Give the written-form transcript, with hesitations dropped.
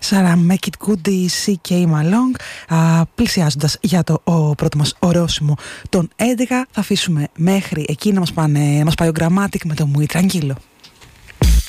Sarah Make It Goody, CK Malong. Πλησιάζοντας για το πρώτο μας ορόσημο των 11, θα αφήσουμε μέχρι εκεί να μας πάει ο Grammatic με το Muy Tranquilo.